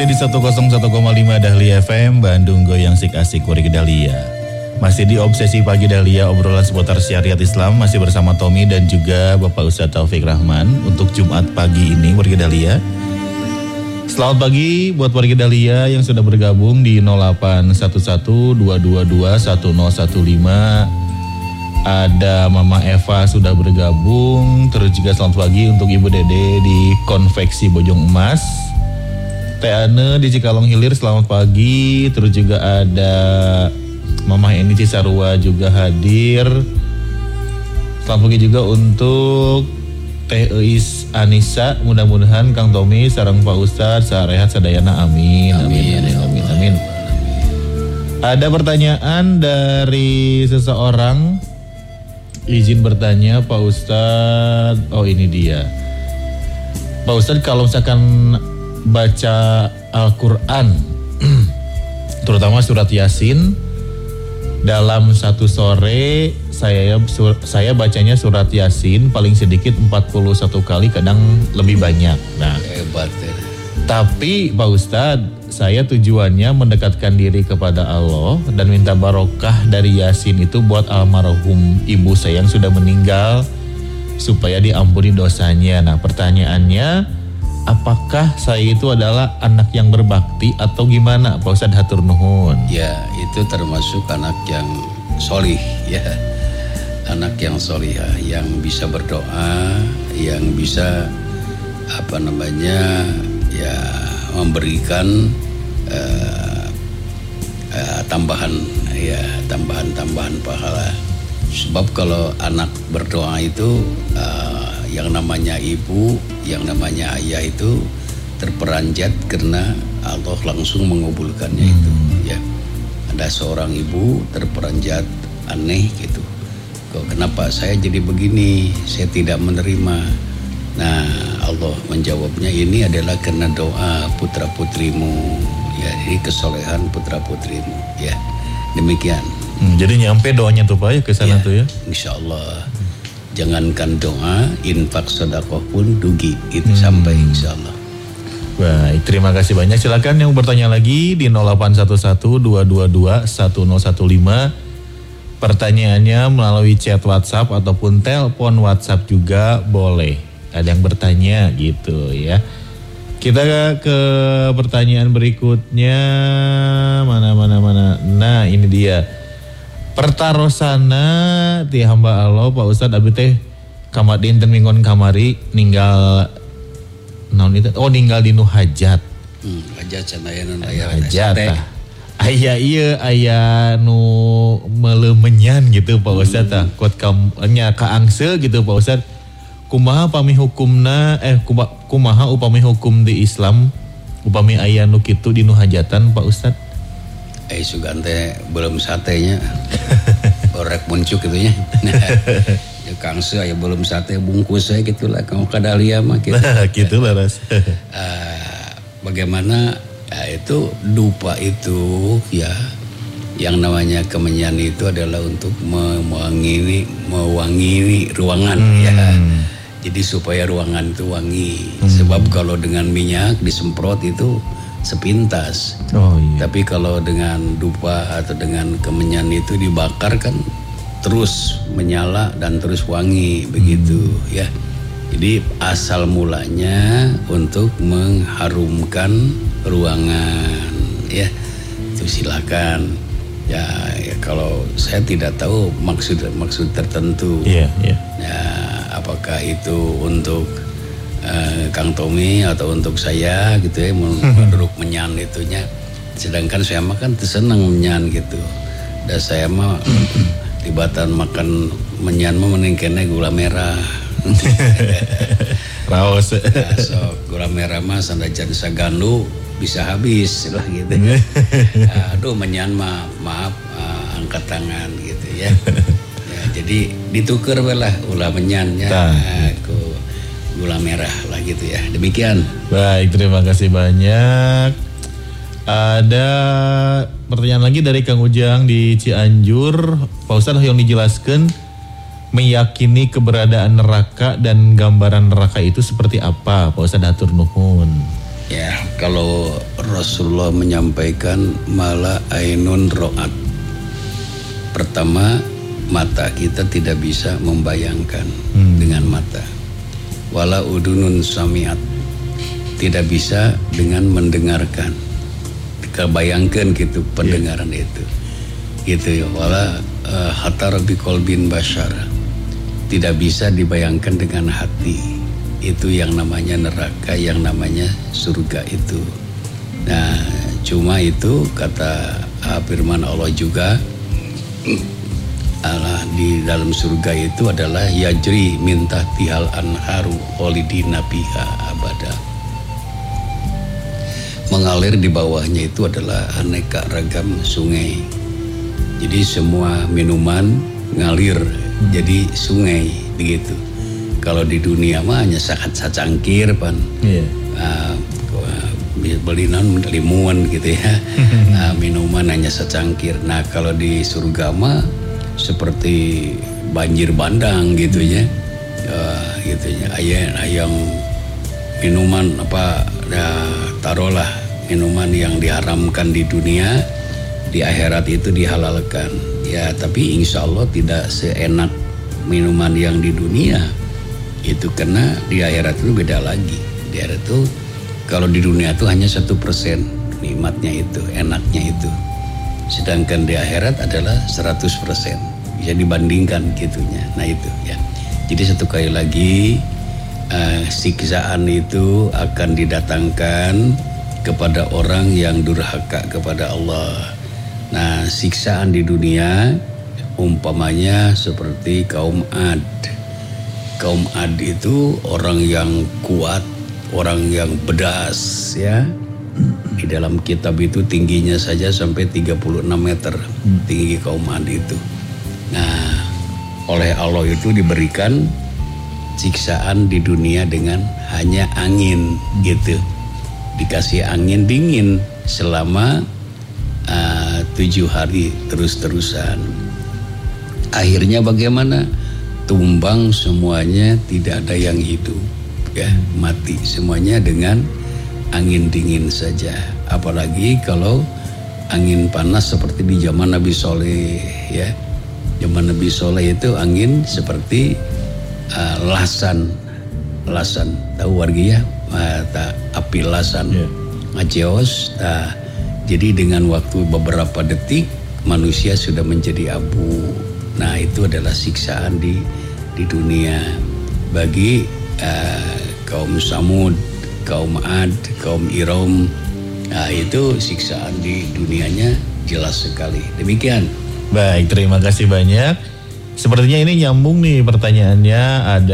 Masih di 101,5 Dahlia FM, Bandung goyang sik-asik Wargi Dahlia. Masih di Obsesi Pagi Dahlia, obrolan seputar syariat Islam. Masih bersama Tommy dan juga Bapak Ustadz Taufik Rahman untuk Jumat pagi ini Wargi Dahlia. Selamat pagi buat Wargi Dahlia yang sudah bergabung di 0811-222-1015. Ada Mama Eva sudah bergabung. Terus juga selamat pagi untuk Ibu Dede di Konveksi Bojong Emas. Teh Ane di Cikalong Hilir selamat pagi. Terus juga ada Mama Eni Cisarua juga hadir. Selamat pagi juga untuk Teh Eis Anissa. Mudah-mudahan Kang Tommy sareng Pak Ustadz sarehat sadayana amin. Amin. Ada pertanyaan dari seseorang. Izin bertanya Pak Ustadz. Oh ini dia. Pak Ustadz, kalau misalkan baca Al-Quran terutama surat Yasin dalam satu sore, saya bacanya surat Yasin paling sedikit 41 kali, kadang lebih banyak. Nah, hebat ya. Tapi Pak Ustadz, saya tujuannya mendekatkan diri kepada Allah dan minta barokah dari Yasin itu buat almarhum ibu saya yang sudah meninggal supaya diampuni dosanya. Nah, pertanyaannya, apakah saya itu adalah anak yang berbakti atau gimana Pak Ustadz? Hatur nuhun. Ya, itu termasuk anak yang solih ya. Anak yang solihah, yang bisa berdoa, yang bisa ya memberikan tambahan pahala. Sebab kalau anak berdoa itu yang namanya ibu, yang namanya ayah itu terperanjat karena Allah langsung mengabulkannya itu ya. Ada seorang ibu terperanjat aneh gitu. Kok kenapa saya jadi begini? Saya tidak menerima. Nah, Allah menjawabnya, ini adalah karena doa putra-putrimu ya, ini kesolehan putra-putrimu ya. Demikian. Jadi nyampe doanya tuh Pak ya ke sana tuh ya. Insyaallah. Jangankan doa, infak sedekah pun dugi itu sampai insyaallah. Baik, terima kasih banyak. Silakan yang bertanya lagi di 0811-222-1015. Pertanyaannya melalui chat WhatsApp ataupun telepon WhatsApp juga boleh. Ada yang bertanya gitu ya. Kita ke pertanyaan berikutnya. Mana. Nah, ini dia. Pertarosana ti hamba Allah Pak Ustadz abdi teh kamar dinten minggon kamari ninggal naon itu? Oh, ninggal di nu hajat. Hajat cenah aya hajat. Aya nu melemenyan gitu Pak Ustadz tah. Kuat nya kaangse gitu Pak Ustadz. Kumaha upami hukumna kumaha upami hukum di Islam upami aya nu kitu di nu hajatan Pak Ustadz? Sugante belum satenya. Orek muncul gitu nya. Ya kangse aya belum sate bungkus saya gitulah kamu kadalia mah gitu. Gitulah ras. Bagaimana itu dupa itu ya, yang namanya kemenyan itu adalah untuk mewangi ruangan ya. Jadi supaya ruangan itu wangi. Sebab kalau dengan minyak disemprot itu sepintas. Oh iya. Tapi kalau dengan dupa atau dengan kemenyan itu dibakar kan terus menyala dan terus wangi begitu ya. Jadi asal mulanya untuk mengharumkan ruangan ya. Itu silakan. Ya kalau saya tidak tahu maksud tertentu. Iya. Ya, apakah itu untuk Kang Tommy atau untuk saya gitu ya, menurut menyan itunya. Sedangkan saya mah kan senang menyan gitu. Dan saya mah tibatan makan menyan mah meningkene gula merah. Raos. Gula merah mah sandajan sagandu bisa habis lah gitu. Aduh menyan mah maaf angkat tangan gitu ya. Ya jadi ditukar lah ulah menyannya aku gula merah lah gitu ya. Demikian. Baik, terima kasih banyak. Ada pertanyaan lagi dari Kang Ujang di Cianjur. Pak Ustadz yang dijelaskan meyakini keberadaan neraka dan gambaran neraka itu seperti apa? Pak Ustadz hatur nuhun. Ya, kalau Rasulullah menyampaikan mala ainun ro'at. Pertama, mata kita tidak bisa membayangkan dengan mata. Wala udunun samiat. Tidak bisa dengan mendengarkan. Kebayangkan gitu pendengaran itu. Gitu ya. Wala hatara biqalbin basyara. Tidak bisa dibayangkan dengan hati. Itu yang namanya neraka, yang namanya surga itu. Nah, cuma itu kata firman Allah juga, Allah di dalam surga itu adalah yajri min tahtihal anharu khalidina biha abada. Mengalir di bawahnya itu adalah aneka ragam sungai. Jadi semua minuman ngalir jadi sungai begitu. Kalau di dunia mah hanya sacangkir pan, beli limuan gitu ya, minuman hanya secangkir. Nah kalau di surga mah seperti banjir bandang gitu ya, ayam minuman apa, taruhlah minuman yang diharamkan di dunia, di akhirat itu dihalalkan. Ya tapi insya Allah tidak seenak minuman yang di dunia. Itu karena di akhirat itu beda lagi. Di akhirat itu kalau di dunia itu hanya 1% nikmatnya itu, enaknya itu. Sedangkan di akhirat adalah 100%. Bisa dibandingkan gitunya. Nah itu ya. Jadi satu kali lagi siksaan itu akan didatangkan kepada orang yang durhaka kepada Allah. Nah siksaan di dunia umpamanya seperti kaum Ad. Kaum Ad itu orang yang kuat, orang yang pedas ya. Di dalam kitab itu tingginya saja sampai 36 meter tinggi kaum Ad itu. Nah, oleh Allah itu diberikan siksaan di dunia dengan hanya angin gitu. Dikasih angin dingin selama 7 hari terus-terusan. Akhirnya bagaimana? Tumbang semuanya, tidak ada yang hidup ya, mati semuanya dengan angin dingin saja. Apalagi kalau angin panas seperti di zaman Nabi Soleh ya. Zaman Nabi Soleh itu angin seperti lasan, tahu wargi ya, api lasan ngajeos. Jadi dengan waktu beberapa detik manusia sudah menjadi abu. Nah itu adalah siksaan di dunia bagi kaum Samud, kaum Ad, kaum Iram. Nah itu siksaan di dunianya jelas sekali. Demikian. Baik, terima kasih banyak. Sepertinya ini nyambung nih pertanyaannya. Ada